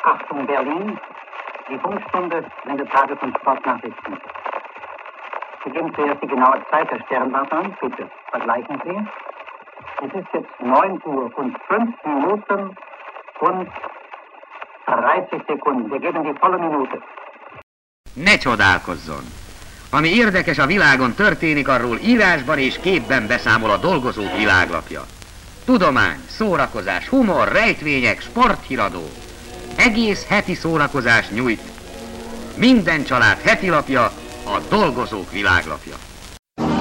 Achtung Berlin, die Funkstunde sendet Tages- und Sportnachrichten. Sie geben zuerst die genaue Zeit der Sternwarte an, bitte vergleichen Sie. Es ist jetzt 9 Uhr und 5 Minuten und 30 Sekunden. Wir geben die volle Minute. Ne csodálkozzon! Ami érdekes a világon történik, arról írásban és képben beszámol a Dolgozók világlapja. Tudomány, szórakozás, humor, rejtvények, sporthíradó. Egész heti szórakozást nyújt. Minden család heti lapja, a Dolgozók világlapja.